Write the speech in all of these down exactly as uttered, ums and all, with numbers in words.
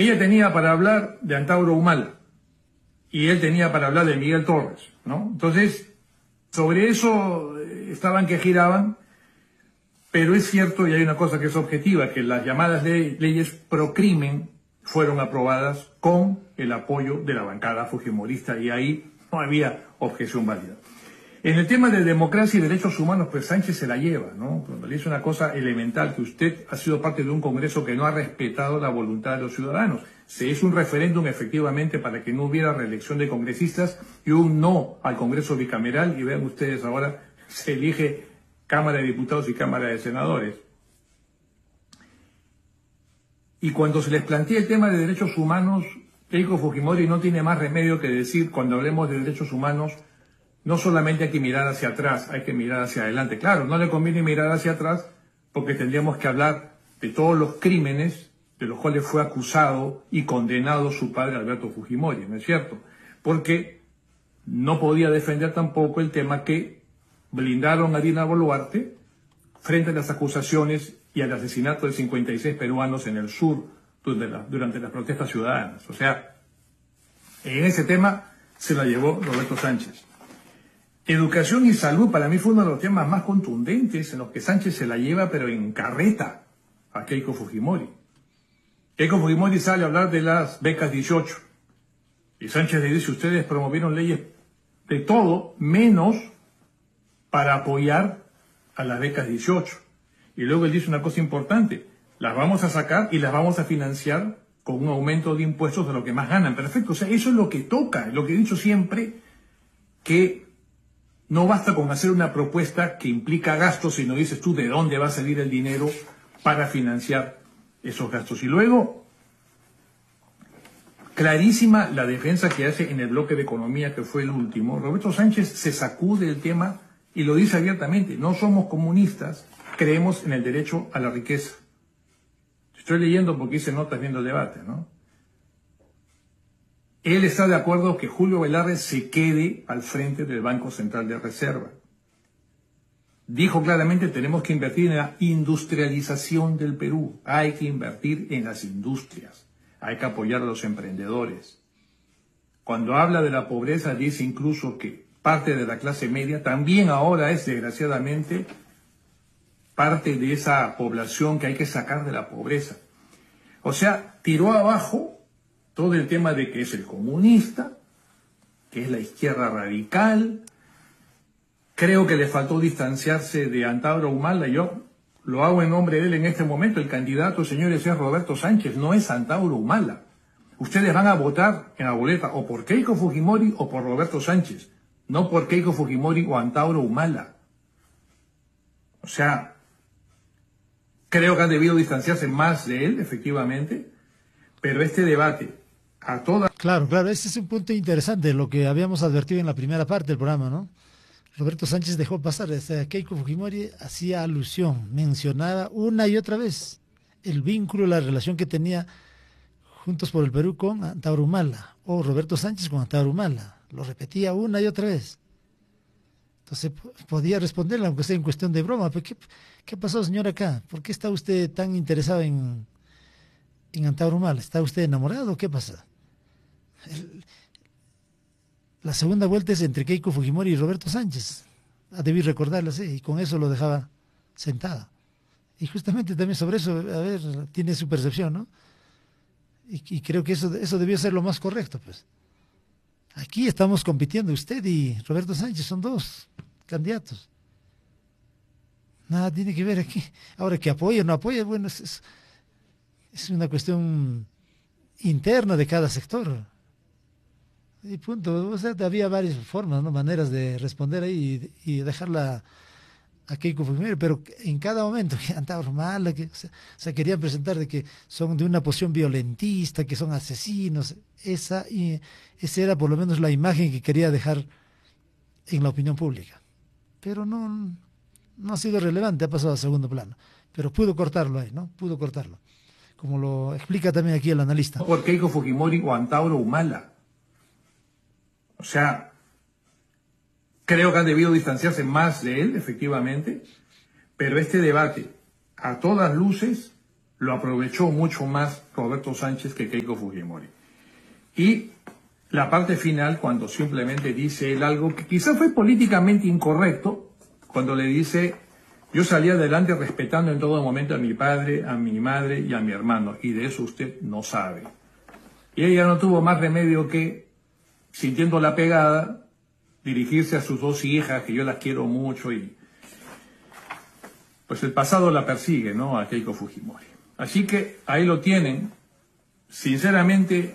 ella tenía para hablar de Antauro Humala y él tenía para hablar de Miguel Torres, ¿no? Entonces, sobre eso estaban que giraban, pero es cierto, y hay una cosa que es objetiva, que las llamadas ley, leyes pro crimen fueron aprobadas con el apoyo de la bancada fujimorista y ahí no había objeción válida. En el tema de democracia y derechos humanos, pues Sánchez se la lleva, ¿no? Pero le dice una cosa elemental, que usted ha sido parte de un Congreso que no ha respetado la voluntad de los ciudadanos. Se hizo un referéndum efectivamente para que no hubiera reelección de congresistas y un no al Congreso bicameral, y vean ustedes ahora se elige Cámara de Diputados y Cámara de Senadores. Y cuando se les plantea el tema de derechos humanos, Keiko Fujimori no tiene más remedio que decir, cuando hablemos de derechos humanos, no solamente hay que mirar hacia atrás, hay que mirar hacia adelante. Claro, no le conviene mirar hacia atrás porque tendríamos que hablar de todos los crímenes de los cuales fue acusado y condenado su padre Alberto Fujimori, ¿no es cierto? Porque no podía defender tampoco el tema que blindaron a Dina Boluarte frente a las acusaciones y al asesinato de cincuenta y seis peruanos en el sur durante, la, durante las protestas ciudadanas. O sea, en ese tema se la llevó Roberto Sánchez. Educación y salud para mí fue uno de los temas más contundentes en los que Sánchez se la lleva, pero en carreta, a Keiko Fujimori. Keiko Fujimori sale a hablar de las becas dieciocho. Y Sánchez le dice, ustedes promovieron leyes de todo, menos para apoyar a las becas dieciocho. Y luego él dice una cosa importante, las vamos a sacar y las vamos a financiar con un aumento de impuestos de lo que más ganan. Perfecto, o sea, eso es lo que toca, lo que he dicho siempre, que no basta con hacer una propuesta que implica gastos, sino dices tú de dónde va a salir el dinero para financiar esos gastos. Y luego, clarísima la defensa que hace en el bloque de economía, que fue el último. Roberto Sánchez se sacude el tema y lo dice abiertamente. No somos comunistas, creemos en el derecho a la riqueza. Estoy leyendo porque hice notas viendo el debate, ¿no? Él está de acuerdo que Julio Velarde se quede al frente del Banco Central de Reserva. Dijo claramente, tenemos que invertir en la industrialización del Perú. Hay que invertir en las industrias. Hay que apoyar a los emprendedores. Cuando habla de la pobreza, dice incluso que parte de la clase media también ahora es, desgraciadamente, parte de esa población que hay que sacar de la pobreza. O sea, tiró abajo todo el tema de que es el comunista, que es la izquierda radical. Creo que le faltó distanciarse de Antauro Humala. Yo lo hago en nombre de él en este momento. El candidato, señores, es Roberto Sánchez, no es Antauro Humala. Ustedes van a votar en la boleta o por Keiko Fujimori o por Roberto Sánchez, no por Keiko Fujimori o Antauro Humala. O sea, creo que han debido distanciarse más de él, efectivamente, pero este debate a toda... Claro, claro, ese es un punto interesante, lo que habíamos advertido en la primera parte del programa, ¿no? Roberto Sánchez dejó pasar, o sea, Keiko Fujimori hacía alusión, mencionaba una y otra vez el vínculo, la relación que tenía Juntos por el Perú con Antauro Humala, o Roberto Sánchez con Antauro Humala, lo repetía una y otra vez. Entonces podía responderle, aunque sea en cuestión de broma, ¿pero qué, qué pasó, señor, acá? ¿Por qué está usted tan interesado en, en Antauro Humala? ¿Está usted enamorado o qué pasa? El, la segunda vuelta es entre Keiko Fujimori y Roberto Sánchez. Debí recordarlo así, y con eso lo dejaba sentado. Y justamente también sobre eso, a ver, tiene su percepción, ¿no? Y, y creo que eso, eso debió ser lo más correcto, pues. Aquí estamos compitiendo, usted y Roberto Sánchez son dos candidatos. Nada tiene que ver aquí. Ahora, que apoye o no apoye, bueno, es, es, es una cuestión interna de cada sector. Y punto. O sea, había varias formas, ¿no? Maneras de responder ahí y, y dejarla a Keiko Fujimori, pero en cada momento que Antauro Humala, que o sea, o sea, querían presentar de que son de una posición violentista, que son asesinos. Esa, y, esa era por lo menos la imagen que quería dejar en la opinión pública. Pero no, no ha sido relevante, ha pasado a segundo plano. Pero pudo cortarlo ahí, ¿no? Pudo cortarlo. Como lo explica también aquí el analista. Por Keiko Fujimori o Antauro Humala. O sea, creo que han debido distanciarse más de él, efectivamente, pero este debate, a todas luces, lo aprovechó mucho más Roberto Sánchez que Keiko Fujimori. Y la parte final, cuando simplemente dice él algo que quizá fue políticamente incorrecto, cuando le dice: yo salí adelante respetando en todo momento a mi padre, a mi madre y a mi hermano, y de eso usted no sabe. Y ella no tuvo más remedio que, sintiendo la pegada, dirigirse a sus dos hijas, que yo las quiero mucho, y pues el pasado la persigue, ¿no?, a Keiko Fujimori. Así que ahí lo tienen. Sinceramente,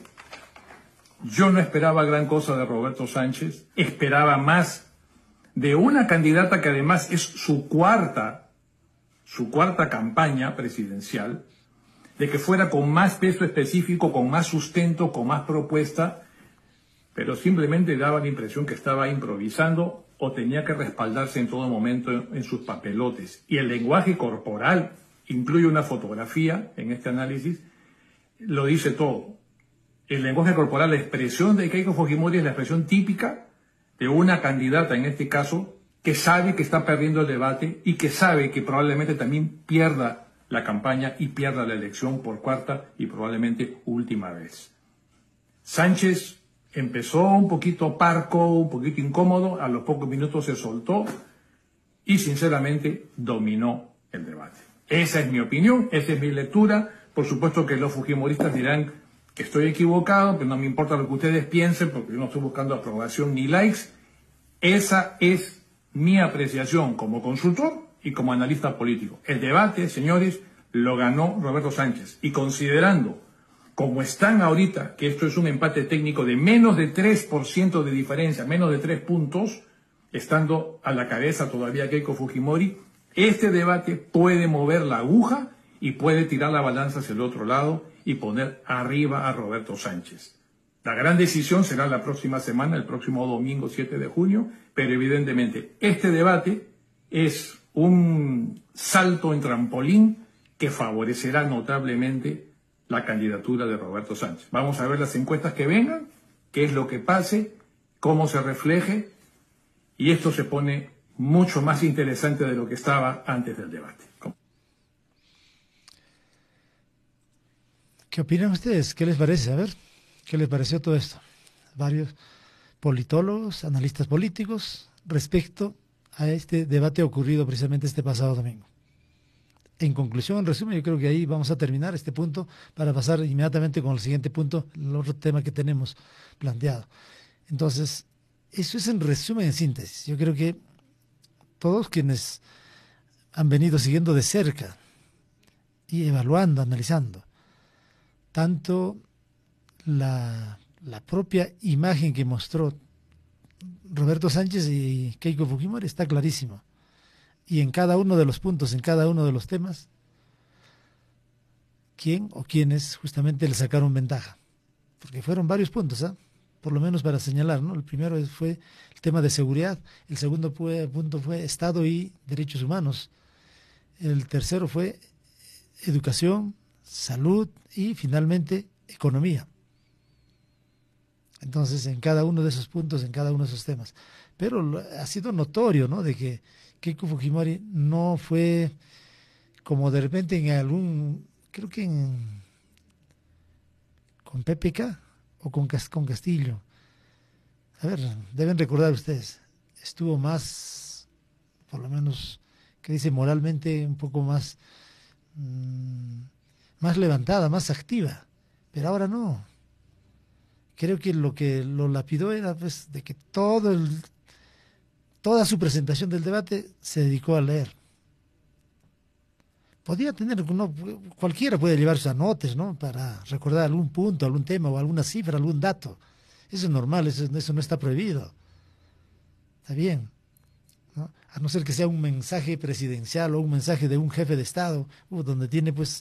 yo no esperaba gran cosa de Roberto Sánchez, esperaba más de una candidata que además es su cuarta, su cuarta campaña presidencial, de que fuera con más peso específico, con más sustento, con más propuesta, pero simplemente daba la impresión que estaba improvisando o tenía que respaldarse en todo momento en sus papelotes. Y el lenguaje corporal, incluye una fotografía en este análisis, lo dice todo. El lenguaje corporal, la expresión de Keiko Fujimori es la expresión típica de una candidata, en este caso, que sabe que está perdiendo el debate y que sabe que probablemente también pierda la campaña y pierda la elección por cuarta y probablemente última vez. Sánchez empezó un poquito parco, un poquito incómodo, a los pocos minutos se soltó y sinceramente dominó el debate. Esa es mi opinión, esa es mi lectura. Por supuesto que los fujimoristas dirán que estoy equivocado, que no me importa lo que ustedes piensen, porque yo no estoy buscando aprobación ni likes. Esa es mi apreciación como consultor y como analista político. El debate, señores, lo ganó Roberto Sánchez. Y considerando como están ahorita, que esto es un empate técnico de menos de tres por ciento de diferencia, menos de tres puntos, estando a la cabeza todavía Keiko Fujimori, este debate puede mover la aguja y puede tirar la balanza hacia el otro lado y poner arriba a Roberto Sánchez. La gran decisión será la próxima semana, el próximo domingo siete de junio, pero evidentemente este debate es un salto en trampolín que favorecerá notablemente la candidatura de Roberto Sánchez. Vamos a ver las encuestas que vengan, qué es lo que pase, cómo se refleje, y esto se pone mucho más interesante de lo que estaba antes del debate. ¿Qué opinan ustedes? ¿Qué les parece? A ver, ¿qué les pareció todo esto? Varios politólogos, analistas políticos, respecto a este debate ocurrido precisamente este pasado domingo. En conclusión, en resumen, yo creo que ahí vamos a terminar este punto para pasar inmediatamente con el siguiente punto, el otro tema que tenemos planteado. Entonces, eso es en resumen, en síntesis. Yo creo que todos quienes han venido siguiendo de cerca y evaluando, analizando, tanto la, la propia imagen que mostró Roberto Sánchez y Keiko Fujimori está clarísimo. Y en cada uno de los puntos, en cada uno de los temas, quién o quiénes justamente le sacaron ventaja. Porque fueron varios puntos, ¿eh? Por lo menos para señalar, ¿no? El primero fue el tema de seguridad, el segundo fue, punto fue Estado y derechos humanos, el tercero fue educación, salud y finalmente economía. Entonces, en cada uno de esos puntos, en cada uno de esos temas. Pero ha sido notorio, ¿no?, de que Keiko Fujimori no fue como de repente en algún, creo que en, con P P K o con, con Castillo. A ver, deben recordar ustedes, estuvo más, por lo menos, que dice moralmente, un poco más, mmm, más levantada, más activa. Pero ahora no. Creo que lo que lo lapidó era pues de que todo el, toda su presentación del debate se dedicó a leer. Podía tener, no, cualquiera puede llevar sus anotes, ¿no?, para recordar algún punto, algún tema o alguna cifra, algún dato. Eso es normal, eso, eso no está prohibido. Está bien, ¿no? A no ser que sea un mensaje presidencial o un mensaje de un jefe de Estado, uh, donde tiene pues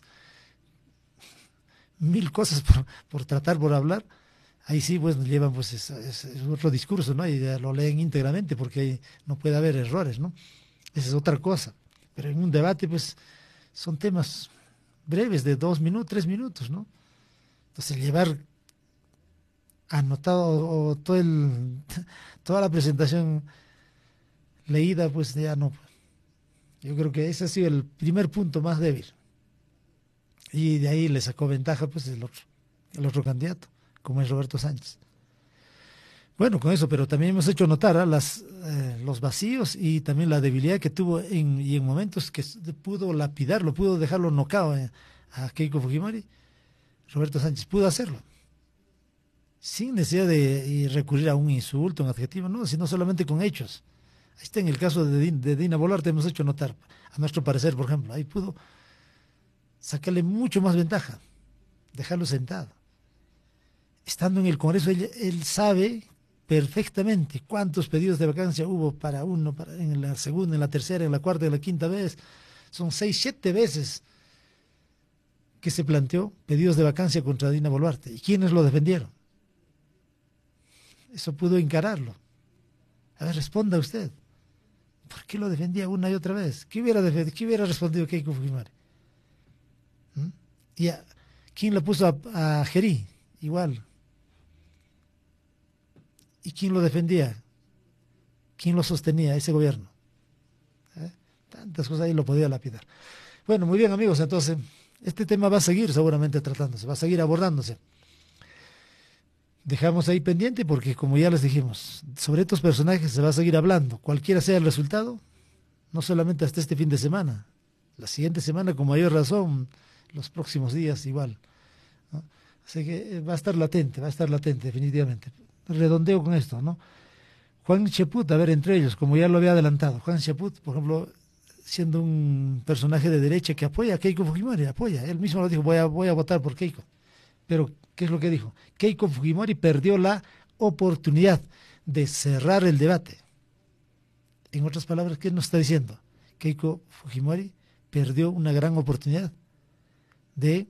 mil cosas por, por tratar, por hablar. Ahí sí, pues llevan pues es, es, es otro discurso, ¿no? Y lo leen íntegramente porque ahí no puede haber errores, ¿no? Esa es otra cosa. Pero en un debate, pues, son temas breves de dos minutos, tres minutos, ¿no? Entonces, llevar anotado o todo el, toda la presentación leída, pues ya no. Yo creo que ese ha sido el primer punto más débil. Y de ahí le sacó ventaja pues el otro, el otro candidato, como es Roberto Sánchez. Bueno, con eso, pero también hemos hecho notar ¿eh? Las, eh, los vacíos y también la debilidad que tuvo en, y en momentos que pudo lapidarlo, pudo dejarlo nocao eh, a Keiko Fujimori. Roberto Sánchez pudo hacerlo, sin necesidad de recurrir a un insulto, un adjetivo, no, sino solamente con hechos. Ahí está en el caso de, de Dina Boluarte, hemos hecho notar, a nuestro parecer, por ejemplo, ahí pudo sacarle mucho más ventaja, dejarlo sentado. Estando en el Congreso, él, él sabe perfectamente cuántos pedidos de vacancia hubo para uno, para, en la segunda, en la tercera, en la cuarta, en la quinta vez. Son seis, siete veces que se planteó pedidos de vacancia contra Dina Boluarte. ¿Y quiénes lo defendieron? Eso pudo encararlo. A ver, responda usted. ¿Por qué lo defendía una y otra vez? ¿Qué hubiera, qué hubiera respondido Keiko Fujimori? ¿Mm? ¿Y a quién le puso a, a Gerí? Igual. ¿Y quién lo defendía? ¿Quién lo sostenía? Ese gobierno. ¿Eh? Tantas cosas ahí lo podía lapidar. Bueno, muy bien, amigos, entonces este tema va a seguir seguramente tratándose, va a seguir abordándose. Dejamos ahí pendiente porque, como ya les dijimos, sobre estos personajes se va a seguir hablando, cualquiera sea el resultado, no solamente hasta este fin de semana, la siguiente semana con mayor razón, los próximos días igual, ¿no? Así que va a estar latente, va a estar latente definitivamente. Redondeo con esto, ¿no? Juan Cheput, a ver, entre ellos, como ya lo había adelantado, Juan Cheput, por ejemplo, siendo un personaje de derecha que apoya a Keiko Fujimori, apoya, él mismo lo dijo, voy a, voy a votar por Keiko, pero ¿qué es lo que dijo? Keiko Fujimori perdió la oportunidad de cerrar el debate. En otras palabras, ¿qué nos está diciendo? Keiko Fujimori perdió una gran oportunidad de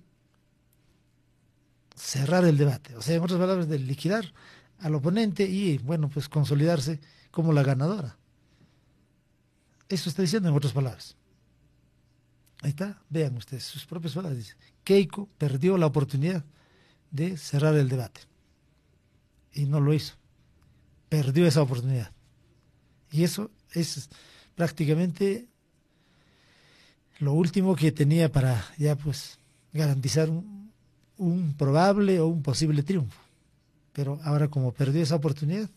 cerrar el debate. O sea, en otras palabras, de liquidar al oponente y, bueno, pues consolidarse como la ganadora. Eso está diciendo en otras palabras. Ahí está, vean ustedes, sus propias palabras. Dice, Keiko perdió la oportunidad de cerrar el debate. Y no lo hizo. Perdió esa oportunidad. Y eso es prácticamente lo último que tenía para ya pues garantizar un, un probable o un posible triunfo. Pero ahora como perdió esa oportunidad,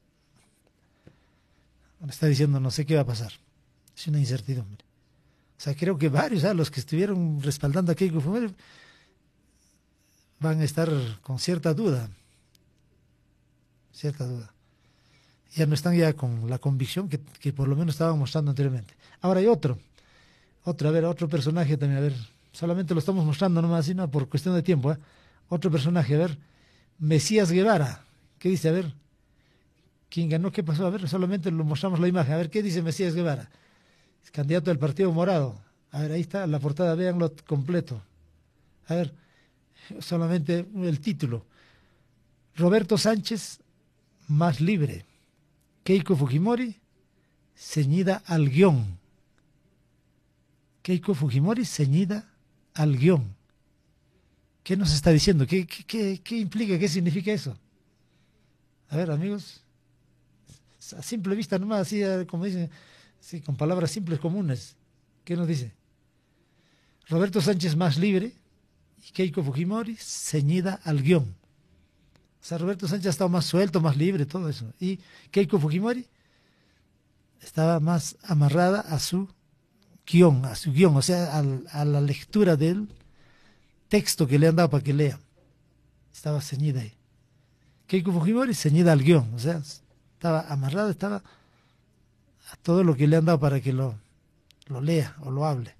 me está diciendo no sé qué va a pasar. Es una incertidumbre. O sea, creo que varios, ¿sabes? Los que estuvieron respaldando a Keiko Fujimori van a estar con cierta duda, cierta duda. Ya no están ya con la convicción que, que por lo menos estaban mostrando anteriormente. Ahora hay otro, otro, a ver, otro personaje también, a ver, solamente lo estamos mostrando nomás así, no, por cuestión de tiempo, ¿eh? Otro personaje, a ver, Mesías Guevara, ¿qué dice? A ver, ¿quién ganó? ¿Qué pasó? A ver, solamente lo mostramos la imagen, a ver, ¿qué dice Mesías Guevara? Es candidato del Partido Morado. A ver, ahí está la portada, véanlo completo. A ver, solamente el título. Roberto Sánchez más libre. Keiko Fujimori ceñida al guión. Keiko Fujimori ceñida al guión. ¿Qué nos está diciendo? ¿Qué, qué, qué, qué implica? ¿Qué significa eso? A ver, amigos, a simple vista nomás, así como dicen, sí, con palabras simples comunes. ¿Qué nos dice? Roberto Sánchez más libre y Keiko Fujimori ceñida al guión. O sea, Roberto Sánchez ha estado más suelto, más libre, todo eso. Y Keiko Fujimori estaba más amarrada a su guión, a su guión, o sea, a, a la lectura del texto que le han dado para que lea. Estaba ceñida ahí. Keiko Fujimori ceñida al guión, o sea, estaba amarrada, estaba a todo lo que le han dado para que lo, lo lea o lo hable.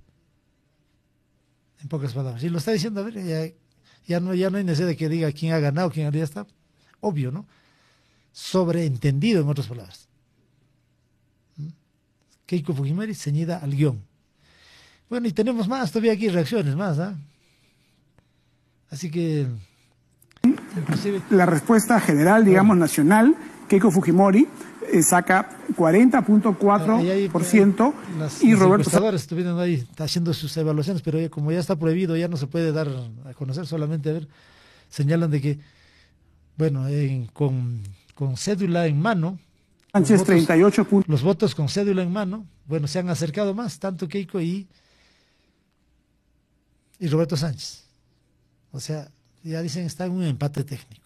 En pocas palabras. Y lo está diciendo, a ver, ya, ya, no, ya no hay necesidad de que diga quién ha ganado, quién ya está. Obvio, ¿no? Sobreentendido, en otras palabras. ¿Mm? Keiko Fujimori ceñida al guión. Bueno, y tenemos más, todavía aquí reacciones más, ¿ah? ¿eh? Así que... Inclusive, la respuesta general, digamos, bueno, nacional, Keiko Fujimori eh, saca cuarenta punto cuatro por ciento y los Roberto encuestadores estuvieron ahí haciendo sus evaluaciones, pero ya, como ya está prohibido, ya no se puede dar a conocer, solamente a ver, señalan de que, bueno, en, con, con cédula en mano, Sánchez treinta y ocho puntos. Los votos con cédula en mano, bueno, se han acercado más, tanto Keiko y y Roberto Sánchez. O sea, ya dicen, está en un empate técnico.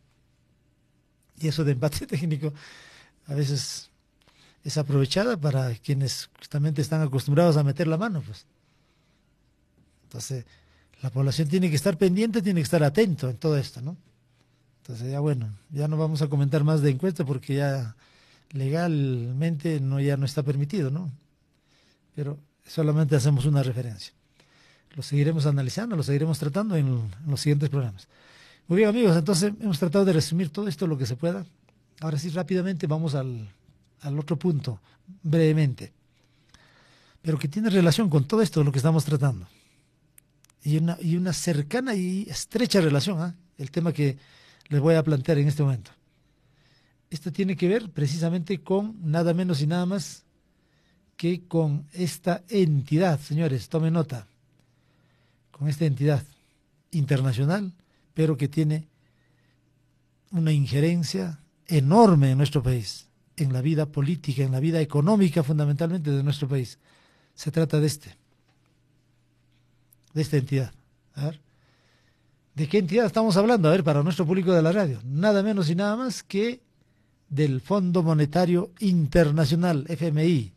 Y eso de empate técnico a veces es aprovechada para quienes justamente están acostumbrados a meter la mano, pues. Entonces, la población tiene que estar pendiente, tiene que estar atento en todo esto, ¿no? Entonces, ya bueno, ya no vamos a comentar más de encuesta porque ya legalmente no, ya no está permitido, ¿no? Pero solamente hacemos una referencia. Lo seguiremos analizando, lo seguiremos tratando en, en los siguientes programas. Muy bien, amigos, entonces hemos tratado de resumir todo esto lo que se pueda. Ahora sí, rápidamente vamos al, al otro punto, brevemente, pero que tiene relación con todo esto de lo que estamos tratando. Y una, y una cercana y estrecha relación, ¿eh? El tema que les voy a plantear en este momento. Esto tiene que ver precisamente con nada menos y nada más que con esta entidad, señores, tomen nota, con esta entidad internacional, pero que tiene una injerencia enorme en nuestro país, en la vida política, en la vida económica fundamentalmente de nuestro país. Se trata de este, de esta entidad. A ver, ¿de qué entidad estamos hablando? A ver, para nuestro público de la radio, nada menos y nada más que del Fondo Monetario Internacional, F M I.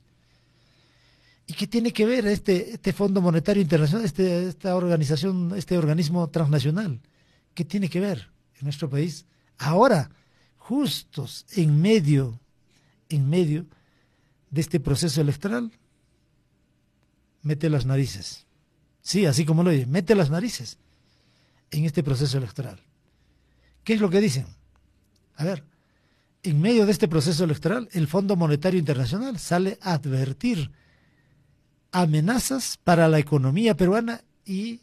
¿Y qué tiene que ver este, este Fondo Monetario Internacional, este, esta organización, este organismo transnacional? ¿Qué tiene que ver en nuestro país? Ahora, justos en medio, en medio de este proceso electoral, mete las narices. Sí, así como lo oye, mete las narices en este proceso electoral. ¿Qué es lo que dicen? A ver, en medio de este proceso electoral, el Fondo Monetario Internacional sale a advertir amenazas para la economía peruana y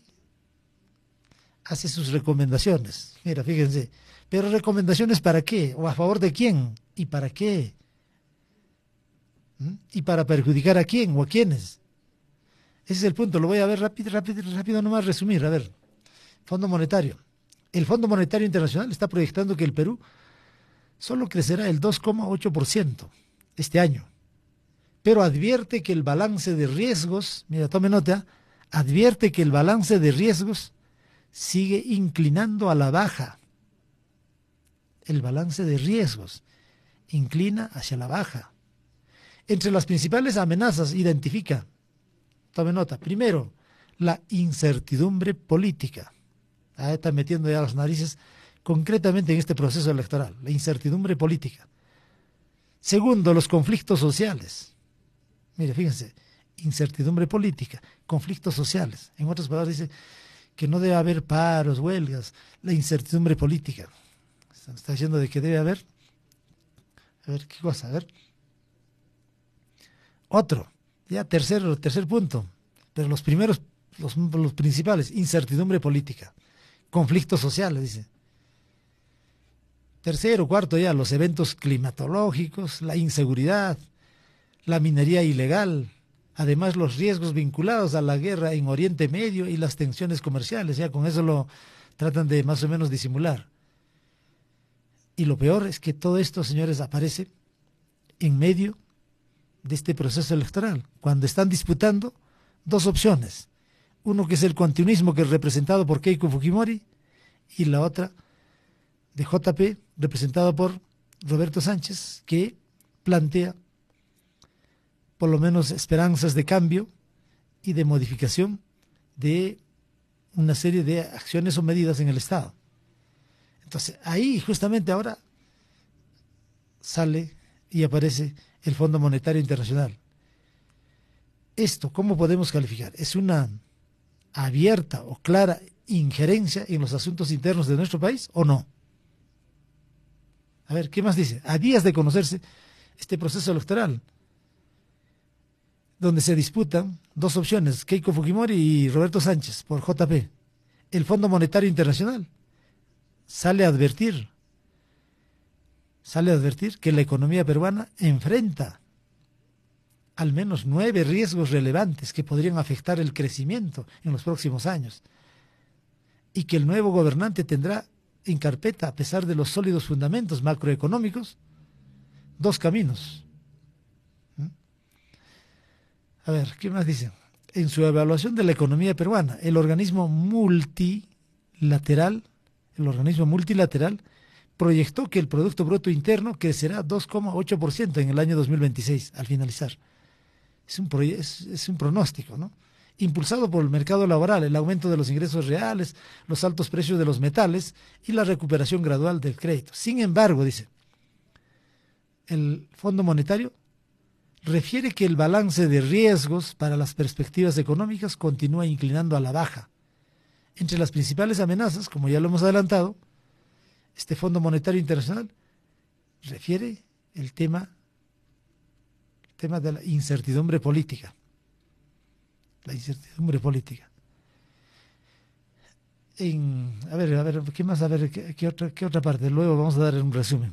hace sus recomendaciones. Mira, fíjense, pero recomendaciones ¿para qué? ¿O a favor de quién? ¿Y para qué? ¿Mm? ¿Y para perjudicar a quién o a quiénes? Ese es el punto, lo voy a ver rápido, rápido, rápido nomás resumir. A ver, Fondo Monetario. El Fondo Monetario Internacional está proyectando que el Perú solo crecerá el dos coma ocho por ciento este año, pero advierte que el balance de riesgos, mira, tome nota, advierte que el balance de riesgos sigue inclinando a la baja. El balance de riesgos inclina hacia la baja. Entre las principales amenazas identifica, tome nota, primero, la incertidumbre política. Ahí está metiendo ya las narices concretamente en este proceso electoral, la incertidumbre política. Segundo, los conflictos sociales. Mire, fíjense, incertidumbre política, conflictos sociales. En otras palabras dice que no debe haber paros, huelgas, la incertidumbre política. Está diciendo de que debe haber, a ver, ¿qué cosa? A ver. Otro, ya tercer, tercer punto, pero los primeros, los, los principales, incertidumbre política, conflictos sociales, dice. Tercero, cuarto ya, los eventos climatológicos, la inseguridad, la minería ilegal, además los riesgos vinculados a la guerra en Oriente Medio y las tensiones comerciales, ya con eso lo tratan de más o menos disimular. Y lo peor es que todo esto, señores, aparece en medio de este proceso electoral, cuando están disputando dos opciones. Uno que es el continuismo, que es representado por Keiko Fujimori, y la otra de J P, representado por Roberto Sánchez, que plantea por lo menos esperanzas de cambio y de modificación de una serie de acciones o medidas en el Estado. Entonces, ahí justamente ahora sale y aparece el Fondo Monetario Internacional. Esto, ¿cómo podemos calificar? ¿Es una abierta o clara injerencia en los asuntos internos de nuestro país o no? A ver, ¿qué más dice? A días de conocerse este proceso electoral, donde se disputan dos opciones, Keiko Fujimori y Roberto Sánchez por J P. El Fondo Monetario Internacional sale a advertir, sale a advertir que la economía peruana enfrenta al menos nueve riesgos relevantes que podrían afectar el crecimiento en los próximos años, y que el nuevo gobernante tendrá en carpeta, a pesar de los sólidos fundamentos macroeconómicos, dos caminos. ¿Mm? A ver, ¿qué más dicen? en su evaluación de la economía peruana, el organismo multilateral, el organismo multilateral proyectó que el Producto Bruto Interno crecerá dos coma ocho por ciento en el año dos mil veintiséis, al finalizar. Es un, es, es un pronóstico, ¿no? Impulsado por el mercado laboral, el aumento de los ingresos reales, los altos precios de los metales y la recuperación gradual del crédito. Sin embargo, dice, el Fondo Monetario refiere que el balance de riesgos para las perspectivas económicas continúa inclinando a la baja. Entre las principales amenazas, como ya lo hemos adelantado, este Fondo Monetario Internacional refiere el tema, el tema de la incertidumbre política. La incertidumbre política. En, a ver, a ver, ¿qué más? A ver, ¿qué, qué, otra, ¿qué otra parte? Luego vamos a dar un resumen.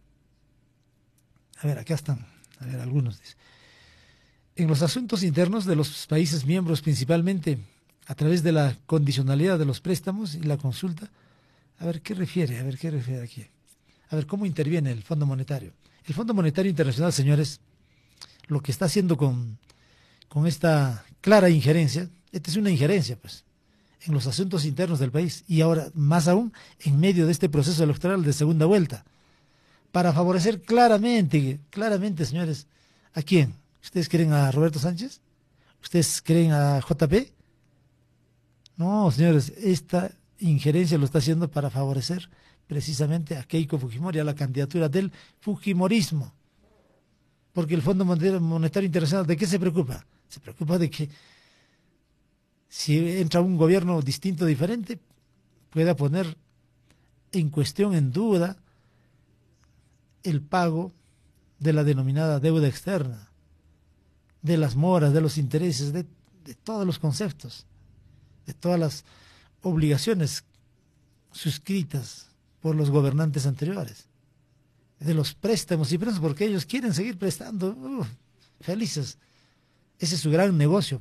A ver, acá están. A ver, algunos. En los asuntos internos de los países miembros, principalmente a través de la condicionalidad de los préstamos y la consulta, a ver, ¿qué refiere? A ver, ¿qué refiere aquí? A ver, ¿cómo interviene el Fondo Monetario? El Fondo Monetario Internacional, señores, lo que está haciendo con, con esta clara injerencia, esta es una injerencia, pues, en los asuntos internos del país, y ahora, más aún, en medio de este proceso electoral de segunda vuelta, para favorecer claramente, claramente, señores, ¿a quién? ¿Ustedes creen a Roberto Sánchez? ¿Ustedes creen a J P? No, señores, esta injerencia lo está haciendo para favorecer precisamente a Keiko Fujimori, a la candidatura del Fujimorismo. Porque el Fondo Monetario Internacional, ¿de qué se preocupa? Se preocupa de que si entra un gobierno distinto, diferente, pueda poner en cuestión, en duda, el pago de la denominada deuda externa, de las moras, de los intereses, de, de todos los conceptos, de todas las obligaciones suscritas por los gobernantes anteriores, de los préstamos y préstamos, porque ellos quieren seguir prestando, uh, felices. Ese es su gran negocio.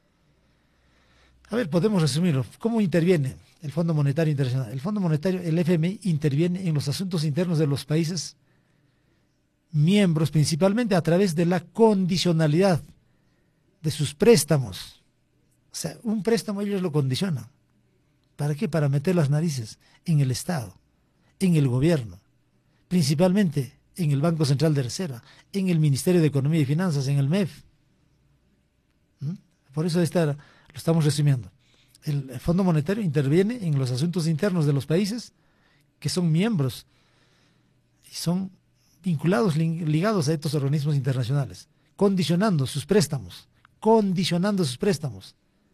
A ver, podemos resumirlo. ¿Cómo interviene el Fondo Monetario Internacional? El Fondo Monetario, el F M I, interviene en los asuntos internos de los países miembros, principalmente a través de la condicionalidad de sus préstamos. O sea, un préstamo ellos lo condicionan. ¿Para qué? Para meter las narices en el Estado, en el gobierno, principalmente en el Banco Central de Reserva, en el Ministerio de Economía y Finanzas, en el M E F. ¿Mm? Por eso esta, lo estamos resumiendo. El, el Fondo Monetario interviene en los asuntos internos de los países que son miembros y son vinculados, ligados a estos organismos internacionales, condicionando sus préstamos, condicionando sus préstamos.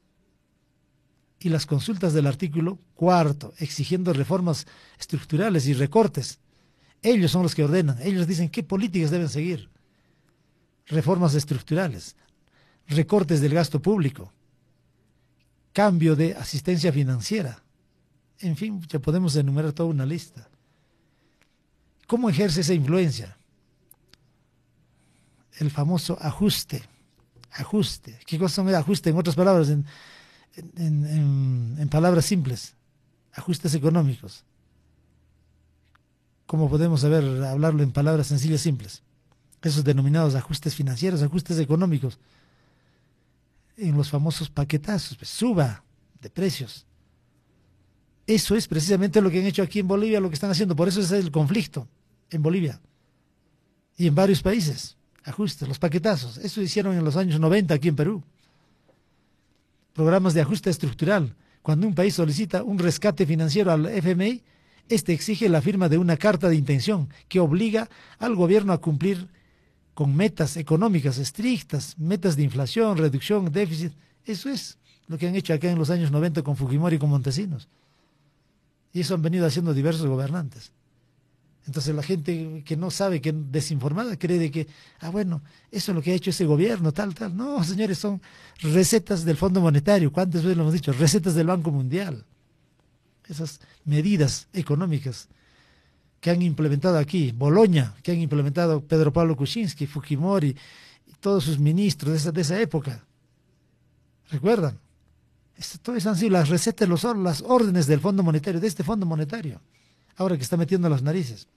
Y las consultas del artículo cuarto, exigiendo reformas estructurales y recortes. Ellos son los que ordenan, ellos dicen qué políticas deben seguir. Reformas estructurales, recortes del gasto público, cambio de asistencia financiera. En fin, ya podemos enumerar toda una lista. ¿Cómo ejerce esa influencia? El famoso ajuste. Ajuste. ¿Qué cosa son ajuste? En otras palabras, en, en, en, en palabras simples. Ajustes económicos. ¿Cómo podemos saber hablarlo en palabras sencillas, simples? Esos denominados ajustes financieros, ajustes económicos. En los famosos paquetazos, pues, suba de precios. Eso es precisamente lo que han hecho aquí en Bolivia, lo que están haciendo. Por eso es el conflicto en Bolivia y en varios países. Ajustes, los paquetazos. Eso hicieron en los años noventa aquí en Perú. Programas de ajuste estructural. Cuando un país solicita un rescate financiero al F M I, este exige la firma de una carta de intención que obliga al gobierno a cumplir con metas económicas estrictas, metas de inflación, reducción, déficit. Eso es lo que han hecho acá en los años noventa con Fujimori y con Montesinos. Y eso han venido haciendo diversos gobernantes. Entonces la gente que no sabe, que es desinformada, cree de que, ah, bueno, eso es lo que ha hecho ese gobierno, tal, tal. No, señores, son recetas del Fondo Monetario. ¿Cuántas veces lo hemos dicho? Recetas del Banco Mundial. Esas medidas económicas que han implementado aquí, Boloña, que han implementado Pedro Pablo Kuczynski, Fujimori, y todos sus ministros de esa, de esa época. ¿Recuerdan? Esto, todas han sido las recetas, los, las órdenes del Fondo Monetario, de este Fondo Monetario, ahora que está metiendo las narices.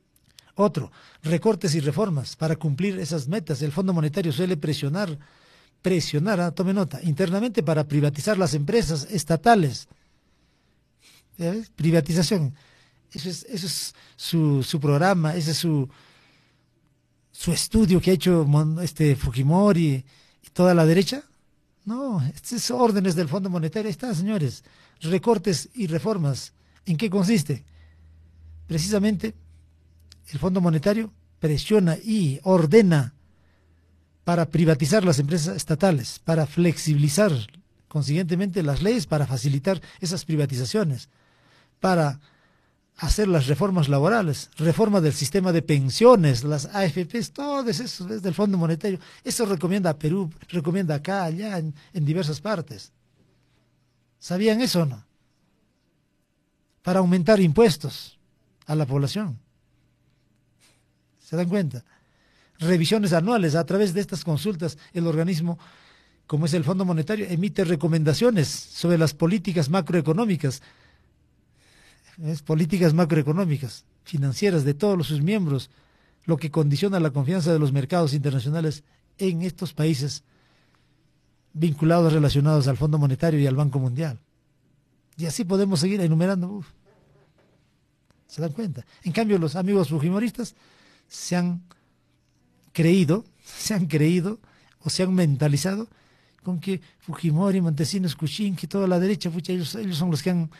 Otro, recortes y reformas para cumplir esas metas. El Fondo Monetario suele presionar presionar, ¿eh? Tome nota, internamente para privatizar las empresas estatales. ¿Ya ves? Privatización. Eso es, eso es su, su programa, ese es su, su estudio que ha hecho este Fujimori y toda la derecha. No, estas órdenes del Fondo Monetario, ahí está, señores. Recortes y reformas. ¿En qué consiste? Precisamente, el Fondo Monetario presiona y ordena para privatizar las empresas estatales, para flexibilizar consiguientemente las leyes, para facilitar esas privatizaciones, para hacer las reformas laborales, reforma del sistema de pensiones, las A F Pes, todo eso desde el Fondo Monetario. Eso recomienda a Perú, recomienda acá, allá, en, en diversas partes. ¿Sabían eso o no? Para aumentar impuestos a la población. ¿Se dan cuenta? Revisiones anuales, a través de estas consultas, el organismo, como es el Fondo Monetario, emite recomendaciones sobre las políticas macroeconómicas, es políticas macroeconómicas, financieras de todos sus miembros, lo que condiciona la confianza de los mercados internacionales en estos países vinculados, relacionados al Fondo Monetario y al Banco Mundial. Y así podemos seguir enumerando. Uf. ¿Se dan cuenta? En cambio, los amigos fujimoristas se han creído, se han creído o se han mentalizado con que Fujimori, Montesinos, Kuczynski, toda la derecha, pucha, ellos, ellos son los que han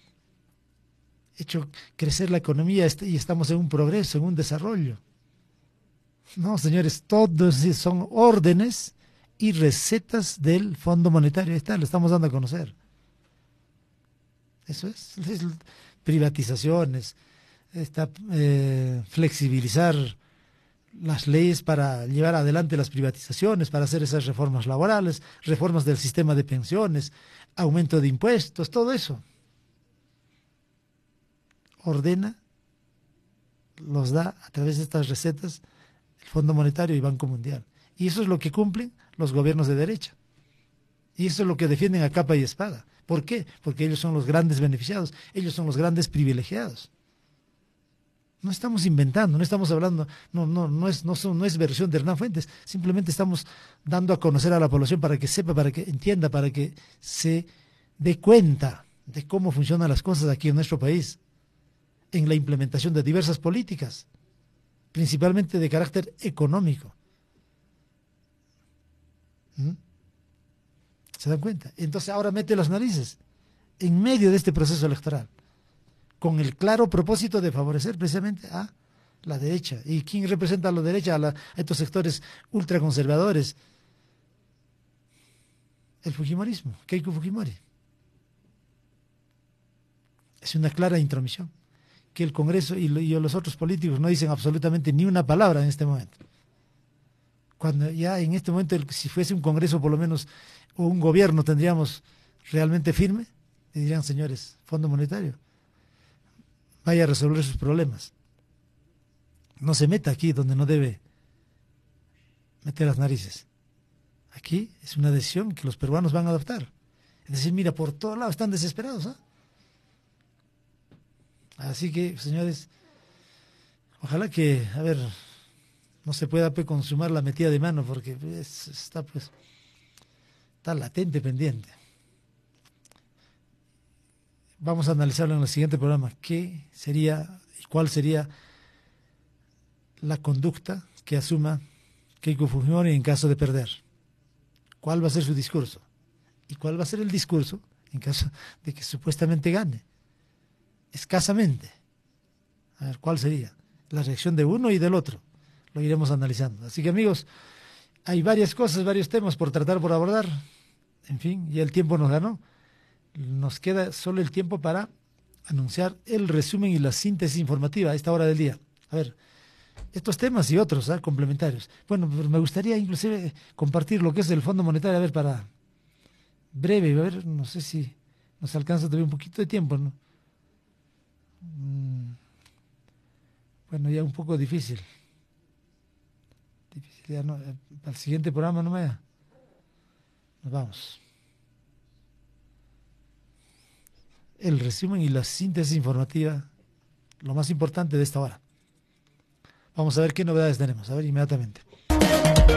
hecho crecer la economía y estamos en un progreso, en un desarrollo. No, señores, todos son órdenes y recetas del Fondo Monetario. Ahí está, lo estamos dando a conocer. Eso es, es privatizaciones, está, eh, flexibilizar las leyes para llevar adelante las privatizaciones, para hacer esas reformas laborales, reformas del sistema de pensiones, aumento de impuestos, todo eso. Ordena, los da a través de estas recetas el Fondo Monetario y Banco Mundial. Y eso es lo que cumplen los gobiernos de derecha. Y eso es lo que defienden a capa y espada. ¿Por qué? Porque ellos son los grandes beneficiados, ellos son los grandes privilegiados. No estamos inventando, no estamos hablando, no, no, no es, no, son, no es versión de Hernán Fuentes, simplemente estamos dando a conocer a la población para que sepa, para que entienda, para que se dé cuenta de cómo funcionan las cosas aquí en nuestro país, en la implementación de diversas políticas, principalmente de carácter económico. ¿Mm? ¿Se dan cuenta? Entonces ahora mete las narices en medio de este proceso electoral, con el claro propósito de favorecer precisamente a la derecha. ¿Y quién representa a la derecha? A, la, a estos sectores ultraconservadores. El fujimorismo, Keiko Fujimori. Es una clara intromisión, que el Congreso y, lo, y los otros políticos no dicen absolutamente ni una palabra en este momento. Cuando ya en este momento, si fuese un Congreso por lo menos, o un gobierno tendríamos realmente firme, le dirían, señores, Fondo Monetario, vaya a resolver sus problemas. No se meta aquí donde no debe meter las narices. Aquí es una decisión que los peruanos van a adoptar. Es decir, mira, por todos lados están desesperados, ¿eh? Así que, señores, ojalá que, a ver, no se pueda pues, consumar la metida de mano, porque es, está pues está latente, pendiente. Vamos a analizarlo en el siguiente programa. ¿Qué sería y cuál sería la conducta que asuma Keiko Fujimori en caso de perder? ¿Cuál va a ser su discurso? ¿Y cuál va a ser el discurso en caso de que supuestamente gane? Escasamente. A ver, ¿cuál sería la reacción de uno y del otro? Lo iremos analizando. Así que, amigos, hay varias cosas, varios temas por tratar, por abordar. En fin, ya el tiempo nos ganó. Nos queda solo el tiempo para anunciar el resumen y la síntesis informativa a esta hora del día. A ver, estos temas y otros ¿eh? complementarios. Bueno, me gustaría inclusive compartir lo que es el Fondo Monetario, a ver, para breve, a ver, no sé si nos alcanza todavía un poquito de tiempo, ¿no? Mm, bueno, ya un poco difícil. Difícil ya no, al siguiente programa no me da. Nos vamos. El resumen y la síntesis informativa, lo más importante de esta hora. Vamos a ver qué novedades tenemos, a ver inmediatamente.